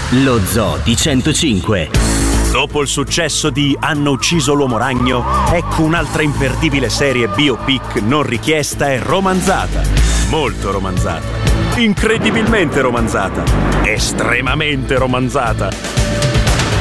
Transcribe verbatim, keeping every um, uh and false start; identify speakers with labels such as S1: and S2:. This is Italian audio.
S1: Lo Zoo di centocinque.
S2: Dopo il successo di Hanno ucciso l'uomo ragno, ecco un'altra imperdibile serie biopic non richiesta e romanzata. Molto romanzata. Incredibilmente romanzata. Estremamente romanzata.